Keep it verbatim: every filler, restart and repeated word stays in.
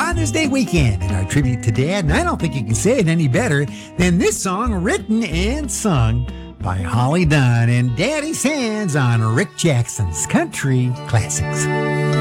Father's Day weekend and our tribute to Dad, and I don't think you can say it any better than this song written and sung by Holly Dunn and Daddy's Hands on Rick Jackson's Country Classics.